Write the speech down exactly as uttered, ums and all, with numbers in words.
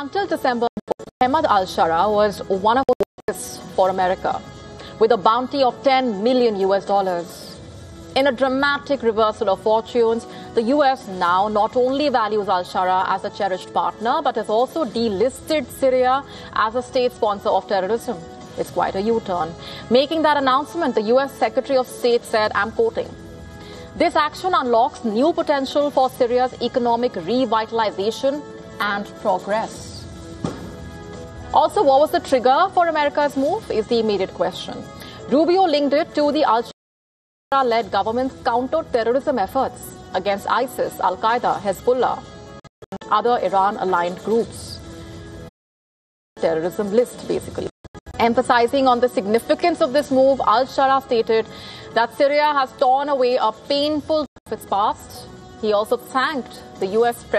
Until December, Ahmad al-Shara was one of the workers for America, with a bounty of ten million U S dollars. In a dramatic reversal of fortunes, the U S now not only values al-Shara as a cherished partner, but has also delisted Syria as a state sponsor of terrorism. It's quite a U-turn. Making that announcement, the U S Secretary of State said, I'm quoting, "This action unlocks new potential for Syria's economic revitalization and progress." Also, what was the trigger for America's move is the immediate question. Rubio linked it to the al-Shara-led government's counter-terrorism efforts against ISIS, Al-Qaeda, Hezbollah, and other Iran-aligned groups. Terrorism list, basically. Emphasizing on the significance of this move, al-Shara stated that Syria has torn away a painful of its past. He also thanked the U S president